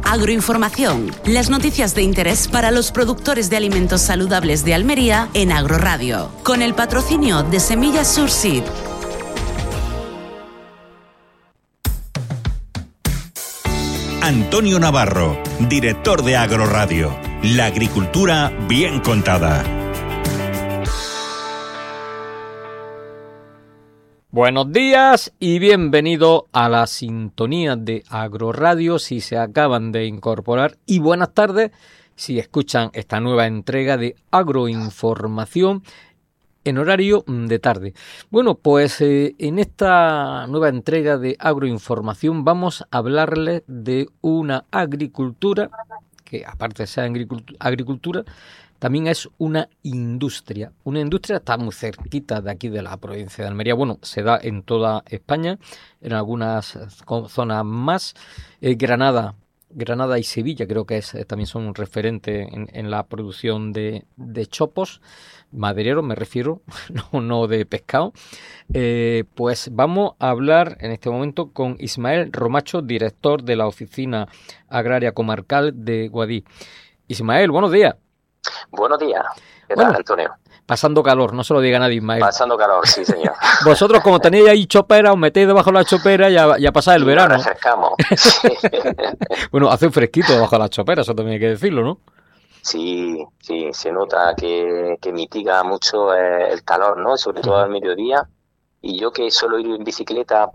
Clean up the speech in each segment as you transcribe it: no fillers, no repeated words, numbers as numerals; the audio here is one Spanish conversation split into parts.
Agroinformación, las noticias de interés para los productores de alimentos saludables de Almería en Agroradio, con el patrocinio de Semillas Surseed. Antonio Navarro, director de Agroradio. La agricultura bien contada. Buenos días y bienvenido a la sintonía de Agroradio si se acaban de incorporar, y buenas tardes si escuchan esta nueva entrega de Agroinformación en horario de tarde. Bueno, pues en esta nueva entrega de Agroinformación vamos a hablarles de una agricultura que, aparte de ser agricultura, también es una industria. Una industria está muy cerquita de aquí de la provincia de Almería. Bueno, se da en toda España, en algunas zonas más. Granada y Sevilla creo que también son un referente en la producción de chopos, madereros me refiero, no de pescado. Pues vamos a hablar en este momento con Ismael Romacho, director de la Oficina Agraria Comarcal de Guadix. Ismael, buenos días. Buenos días. ¿Qué tal, Antonio? Pasando calor, no se lo diga nadie, Ismael. Pasando calor, sí, señor. Vosotros, como tenéis ahí chopera, os metéis debajo de la chopera y a pasar el verano. Nos refrescamos. Sí. Bueno, hace un fresquito debajo de la chopera, eso también hay que decirlo, ¿no? Sí, se nota que mitiga mucho el calor, ¿no? Sobre todo al mediodía. Y yo que suelo ir en bicicleta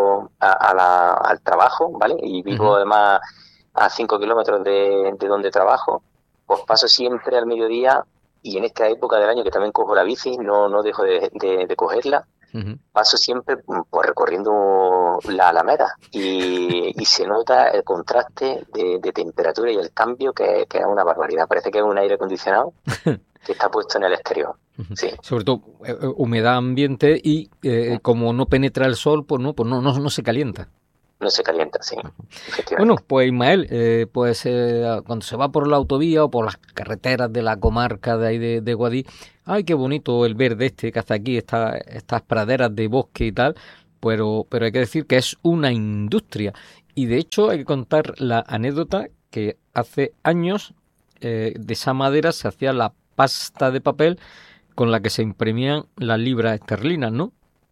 al trabajo, ¿vale? Y vivo además a 5 kilómetros de donde trabajo, pues paso siempre al mediodía, y en esta época del año que también cojo la bici, no dejo de cogerla, paso siempre pues recorriendo la Alameda y se nota el contraste de temperatura y el cambio que es una barbaridad. Parece que es un aire acondicionado que está puesto en el exterior. Sí. Sobre todo humedad ambiente y como no penetra el sol, pues no se calienta. No se calienta, sí. Bueno, pues Ismael, cuando se va por la autovía o por las carreteras de la comarca de ahí de Guadix, ¡ay, qué bonito el verde que hace aquí, estas praderas de bosque y tal! Pero hay que decir que es una industria. Y de hecho hay que contar la anécdota que hace años de esa madera se hacía la pasta de papel con la que se imprimían las libras esterlinas, ¿no?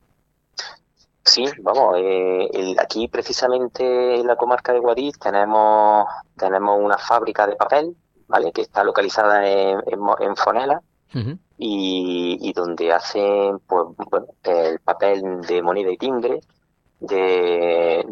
Sí, vamos, aquí precisamente en la comarca de Guadix tenemos una fábrica de papel, ¿vale? Que está localizada en Fonela, y donde hacen pues bueno, el papel de moneda y timbre del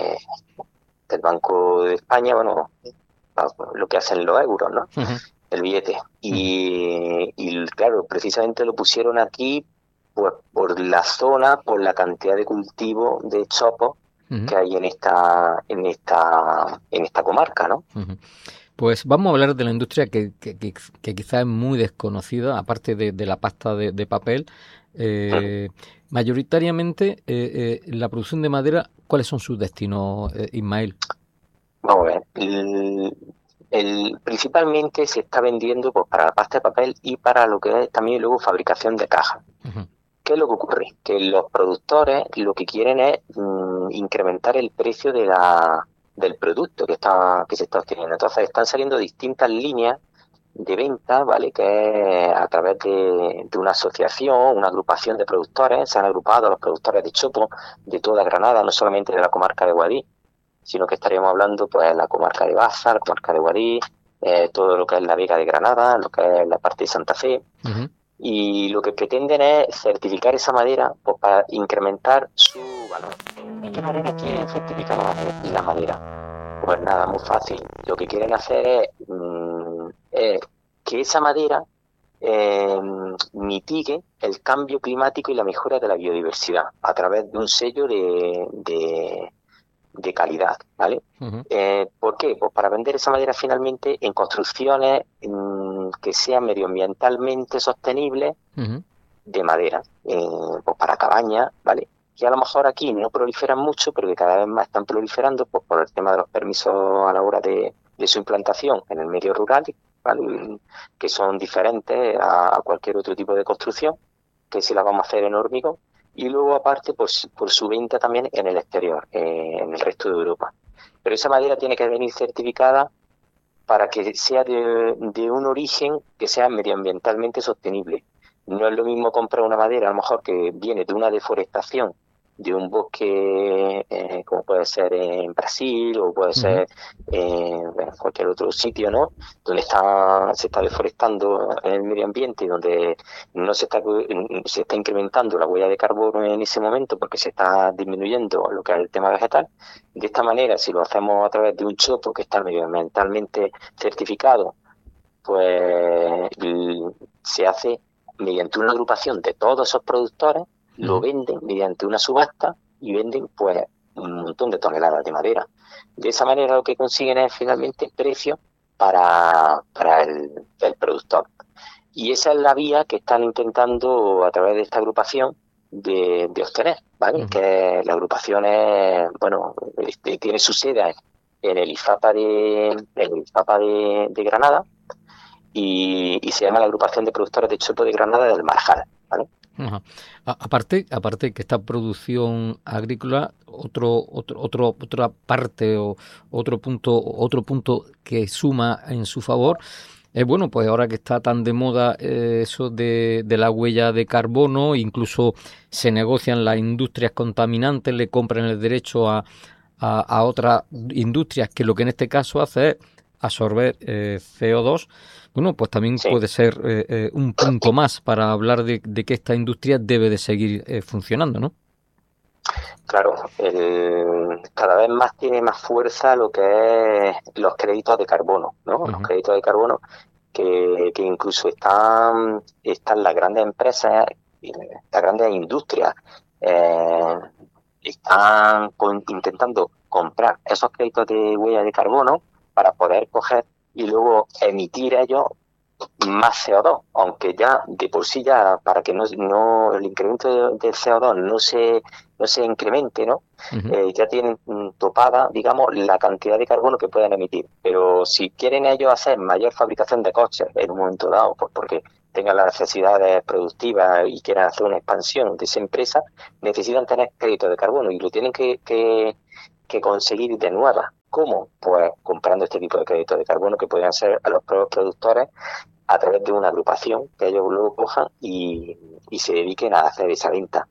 Banco de España, bueno, lo que hacen los euros, ¿no? El billete. Y claro, precisamente lo pusieron aquí pues por la zona, por la cantidad de cultivo de chopos que hay en esta comarca, ¿no? Pues vamos a hablar de la industria que quizás es muy desconocida, aparte de la pasta de papel. Mayoritariamente, la producción de madera, ¿cuáles son sus destinos, Ismael? Vamos a ver. Principalmente se está vendiendo pues para la pasta de papel y para lo que es también luego fabricación de cajas. ¿Qué es lo que ocurre? Que los productores lo que quieren es incrementar el precio del producto que se está obteniendo. Entonces están saliendo distintas líneas de venta, ¿vale? Que es a través de una asociación, una agrupación de productores. Se han agrupado los productores de chopo de toda Granada, no solamente de la comarca de Guadix, sino que estaríamos hablando pues la comarca de Baza, la comarca de Guadix, todo lo que es la Vega de Granada, lo que es la parte de Santa Fe. Y lo que pretenden es certificar esa madera pues, para incrementar su valor. ¿De qué manera quieren certificar la madera? Pues nada, muy fácil. Lo que quieren hacer es que esa madera mitigue el cambio climático y la mejora de la biodiversidad a través de un sello de calidad, ¿vale? ¿Por qué? Pues para vender esa madera finalmente en construcciones que sean medioambientalmente sostenibles de madera, pues para cabañas, ¿vale? Que a lo mejor aquí no proliferan mucho, pero que cada vez más están proliferando pues por el tema de los permisos a la hora de su implantación en el medio rural, ¿vale? Que son diferentes a cualquier otro tipo de construcción, que si la vamos a hacer en hormigón. y luego aparte por su venta también en el exterior, en el resto de Europa. Pero esa madera tiene que venir certificada para que sea de un origen que sea medioambientalmente sostenible. No es lo mismo comprar una madera, a lo mejor que viene de una deforestación, de un bosque, como puede ser en Brasil o puede ser en cualquier otro sitio, ¿no? Donde se está deforestando el medio ambiente y donde no se está incrementando la huella de carbono en ese momento porque se está disminuyendo lo que es el tema vegetal. De esta manera, si lo hacemos a través de un chopo que está medioambientalmente certificado, pues se hace mediante una agrupación de todos esos productores, lo venden mediante una subasta y venden pues un montón de toneladas de madera. De esa manera lo que consiguen es finalmente precio para el productor. Y esa es la vía que están intentando a través de esta agrupación de obtener, ¿vale? Que la agrupación es, bueno, tiene su sede en el IFAPA de Granada y se llama la Agrupación de Productores de Chopo de Granada del Marjal, ¿vale? Ajá. Aparte que esta producción agrícola, otra parte o otro punto que suma en su favor es bueno, pues ahora que está tan de moda eso de la huella de carbono, incluso se negocian las industrias contaminantes, le compran el derecho a otras industrias que lo que en este caso hace es absorber CO2. Bueno, pues también puede ser un punto más para hablar de que esta industria debe de seguir funcionando, ¿no? Claro, cada vez más tiene más fuerza lo que es los créditos de carbono, ¿no? Los créditos de carbono que incluso están las grandes empresas, las grandes industrias, están intentando comprar esos créditos de huella de carbono para poder coger y luego emitir ellos más CO2, aunque ya de por sí ya para que no el incremento del CO2 no se incremente, ¿no? Ya tienen topada, digamos, la cantidad de carbono que pueden emitir. Pero si quieren ellos hacer mayor fabricación de coches en un momento dado, pues porque tengan las necesidades productivas y quieran hacer una expansión de esa empresa, necesitan tener crédito de carbono y lo tienen que conseguir de nueva. ¿Cómo? Pues comprando este tipo de créditos de carbono que podrían ser a los propios productores a través de una agrupación que ellos luego cojan y se dediquen a hacer esa venta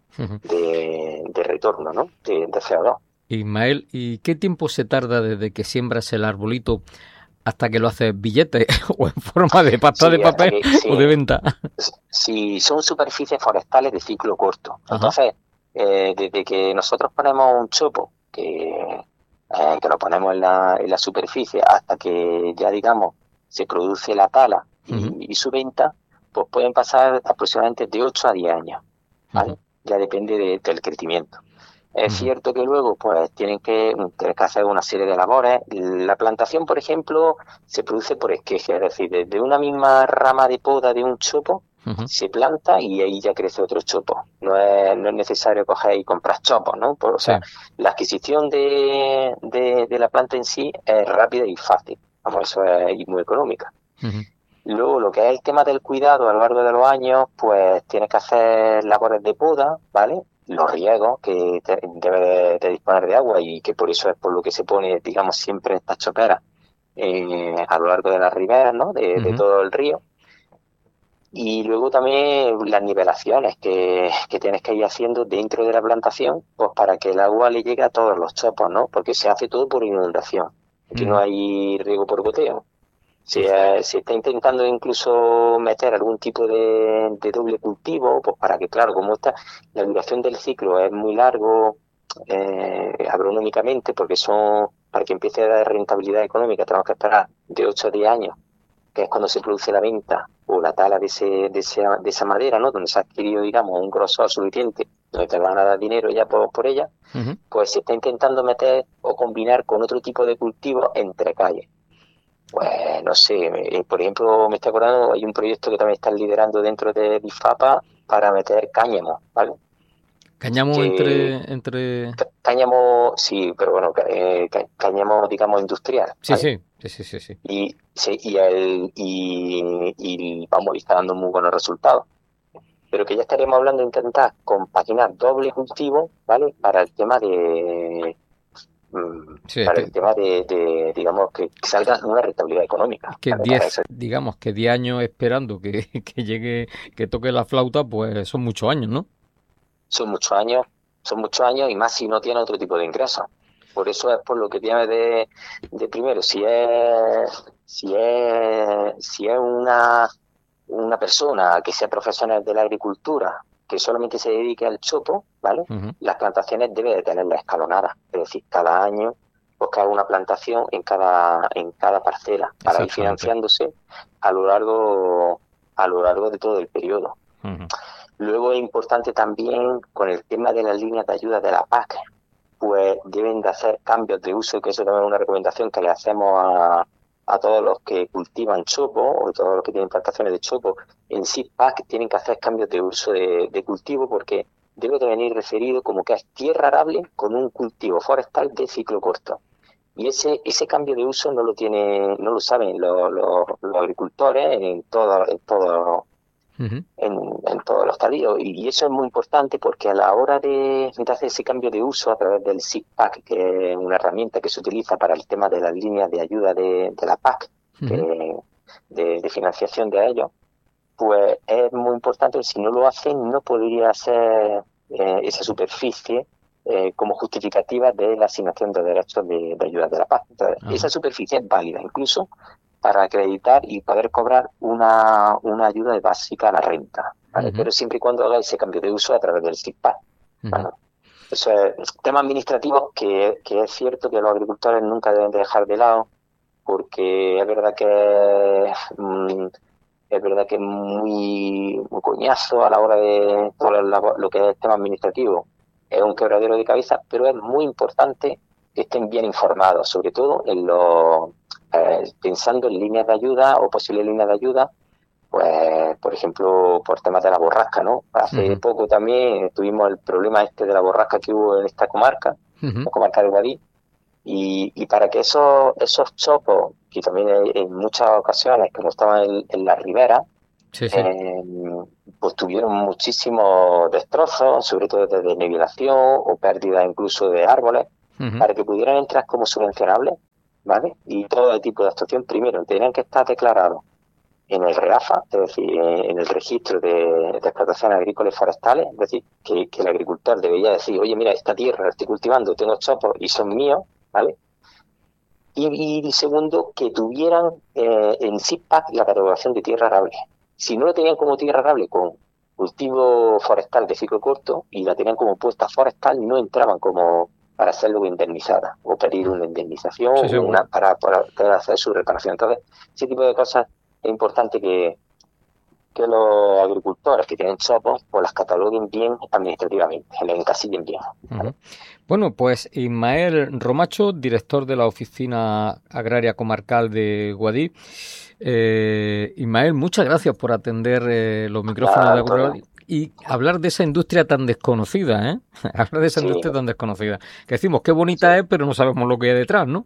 de retorno, ¿no? de CO2. Ismael, ¿y qué tiempo se tarda desde que siembras el arbolito hasta que lo haces billete o en forma de pasta de papel o de venta? Si son superficies forestales de ciclo corto. Entonces, desde que nosotros ponemos un chopo que lo ponemos en la superficie hasta que ya digamos se produce la tala y su venta, pues pueden pasar aproximadamente de 8 a 10 años, ¿vale? Ya depende del crecimiento. Es cierto que luego pues tienen que hacer una serie de labores. La plantación, por ejemplo, se produce por esqueje, es decir, desde una misma rama de poda de un chopo se planta y ahí ya crece otro chopo. No es necesario coger y comprar chopos, ¿no? O sea, la adquisición de la planta en sí es rápida y fácil. Vamos, eso es muy económica. Luego, lo que es el tema del cuidado a lo largo de los años, pues tienes que hacer labores de poda, ¿vale? Los riegos, que debe de disponer de agua y que por eso es por lo que se pone, digamos, siempre estas choperas a lo largo de las riberas, ¿no? De todo el río. Y luego también las nivelaciones que tienes que ir haciendo dentro de la plantación, pues para que el agua le llegue a todos los chopos, ¿no? Porque se hace todo por inundación. Aquí no hay riego por goteo. Se está intentando incluso meter algún tipo de doble cultivo, pues para que, claro, como la duración del ciclo es muy largo agronómicamente, porque para que empiece a dar rentabilidad económica tenemos que esperar de 8 a 10 años, que es cuando se produce la venta o la tala de esa madera, ¿no? Donde se ha adquirido, digamos, un grosor suficiente, donde te van a dar dinero ya por ella, pues se está intentando meter o combinar con otro tipo de cultivo entre calles. Pues no sé, por ejemplo, me estoy acordando, hay un proyecto que también están liderando dentro de IFAPA para meter cáñamo, ¿vale? Cáñamo entre... Cáñamo, sí, pero bueno, cáñamo, digamos, industrial, ¿vale? Sí. Y vamos, está dando muy buenos resultados. pero que ya estaríamos hablando de intentar compaginar doble cultivo, ¿vale? Para el tema de el tema de digamos, que salga una rentabilidad económica. Que 10, digamos, que 10 años esperando que llegue, que toque la flauta, pues son muchos años, ¿no? Son muchos años y más si no tiene otro tipo de ingresos. Por eso es por lo que tiene de primero, si es una persona que sea profesional de la agricultura, que solamente se dedique al chopo, ¿vale? Uh-huh. Las plantaciones debe de tenerlas escalonadas, es decir, cada año pues que haga una plantación en cada parcela para ir financiándose a lo largo de todo el periodo. Uh-huh. Luego es importante también con el tema de las líneas de ayuda de la PAC, pues deben de hacer cambios de uso, que eso también es una recomendación que le hacemos a todos los que cultivan chopo o todos los que tienen plantaciones de chopo. En SIPAC tienen que hacer cambios de uso de cultivo, porque debe de venir referido como que es tierra arable con un cultivo forestal de ciclo corto. Y ese cambio de uso no lo saben los agricultores en todos los estadios. Y eso es muy importante, porque a la hora de hacer ese cambio de uso a través del SIPAC, que es una herramienta que se utiliza para el tema de las líneas de ayuda de la PAC, de financiación de ellos, pues es muy importante. Si no lo hacen, no podría ser esa superficie como justificativa de la asignación de derechos de ayuda de la PAC. Entonces, esa superficie es válida incluso para acreditar y poder cobrar una ayuda básica a la renta, ¿vale? Pero siempre y cuando haga ese cambio de uso a través del SIPAC. ¿Vale? Eso es temas administrativos que es cierto que los agricultores nunca deben de dejar de lado, porque es verdad que es muy coñazo a la hora de todo lo que es el tema administrativo. Es un quebradero de cabeza, pero es muy importante que estén bien informados, sobre todo pensando en líneas de ayuda o posibles líneas de ayuda, pues por ejemplo por temas de la borrasca, ¿no? Hace poco también tuvimos el problema de la borrasca que hubo en esta comarca, la comarca de Guadí, y para que esos chopos, que también en muchas ocasiones, como estaban en la ribera, pues tuvieron muchísimos destrozos, sobre todo de desnivelación o pérdida incluso de árboles, para que pudieran entrar como subvencionables, ¿vale? Y todo tipo de actuación, primero, tenían que estar declarados en el REAFA, es decir, en el registro de explotaciones agrícolas y forestales, es decir, que el agricultor debería decir, oye, mira, esta tierra la estoy cultivando, tengo chopos y son míos, ¿vale? Y segundo, que tuvieran en SIPAC la catalogación de tierra arable. Si no lo tenían como tierra arable con cultivo forestal de ciclo corto y la tenían como puesta forestal, no entraban como para ser luego indemnizada o pedir una indemnización para poder hacer su reparación. Entonces, ese tipo de cosas es importante que los agricultores que tienen chopos pues las cataloguen bien administrativamente, las encasillen bien. ¿Vale? Bueno, pues Ismael Romacho, director de la Oficina Agraria Comarcal de Guadí. Ismael, muchas gracias por atender los micrófonos de AgroRadio y hablar de esa industria tan desconocida, ¿eh? Hablar de esa industria tan desconocida. Que decimos qué bonita es, pero no sabemos lo que hay detrás, ¿no?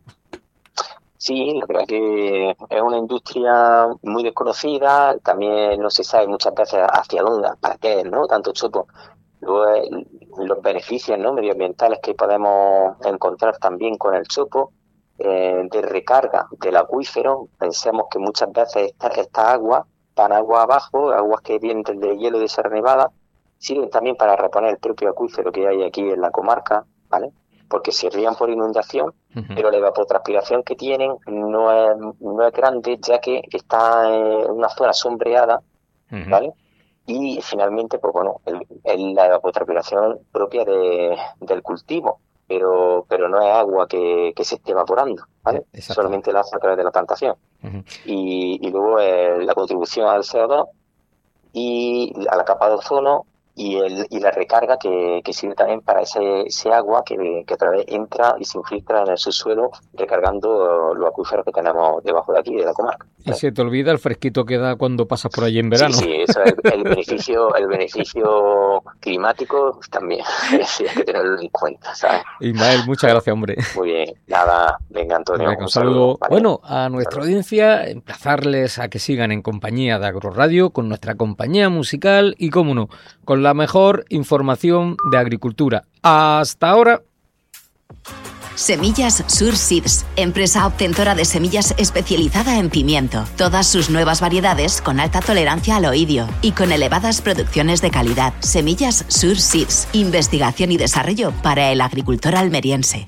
Sí, la verdad que es una industria muy desconocida, también no se sabe muchas veces hacia dónde, para qué, ¿no? Tanto chopo. Luego los beneficios, ¿no?, medioambientales que podemos encontrar también con el chopo, de recarga del acuífero. Pensemos que muchas veces esta agua, van agua abajo, aguas que vienen de hielo de Sierra Nevada, sirven también para reponer el propio acuífero que hay aquí en la comarca, ¿vale? Porque se rían por inundación, pero la evapotranspiración que tienen no es grande, ya que está en una zona sombreada, ¿vale? Y finalmente, pues bueno, la evapotranspiración propia del cultivo, pero no es agua que se esté evaporando, ¿vale? Solamente la hace a través de la plantación. Y luego la contribución al CO2 y a la capa de ozono y la recarga que sirve también para ese agua que otra vez entra y se infiltra en el subsuelo, recargando los acuíferos que tenemos debajo de aquí, de la comarca. Y se te olvida el fresquito que da cuando pasas por allí en verano. Sí, eso es el beneficio climático también, sí, hay que tenerlo en cuenta, ¿sabes? Ismael, muchas gracias, hombre. Muy bien, nada, venga, Antonio. Venga, un saludo. Vale. Bueno, a nuestra audiencia, emplazarles a que sigan en compañía de Agroradio, con nuestra compañía musical y, cómo no, con la mejor información de agricultura. Hasta ahora. Semillas Sur Seeds, empresa obtentora de semillas especializada en pimiento. Todas sus nuevas variedades con alta tolerancia al oidio y con elevadas producciones de calidad. Semillas Sur Seeds, investigación y desarrollo para el agricultor almeriense.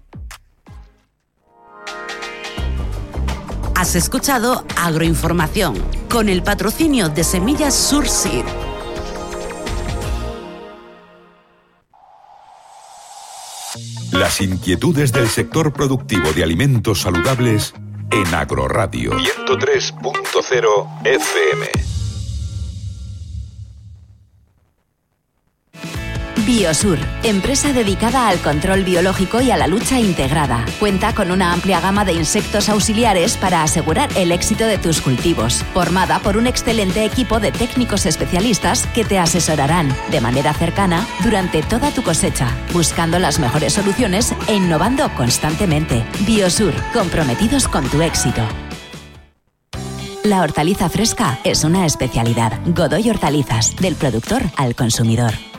Has escuchado Agroinformación, con el patrocinio de Semillas Sur Seed. Las inquietudes del sector productivo de alimentos saludables en Agroradio 103.0 FM. Biosur, empresa dedicada al control biológico y a la lucha integrada. Cuenta con una amplia gama de insectos auxiliares para asegurar el éxito de tus cultivos. Formada por un excelente equipo de técnicos especialistas que te asesorarán de manera cercana durante toda tu cosecha, buscando las mejores soluciones e innovando constantemente. Biosur, comprometidos con tu éxito. La hortaliza fresca es una especialidad. Godoy Hortalizas, del productor al consumidor.